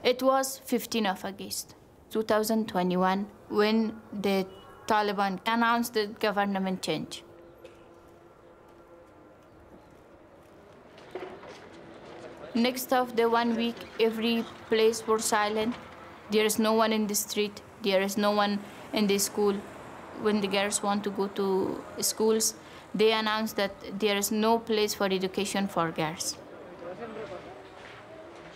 It was 15 of August 2021 when the Taliban announced the government change. Next of the 1 week, every place was silent. There is no one in the street. There is no one in the school. When the girls want to go to schools, they announced that there is no place for education for girls.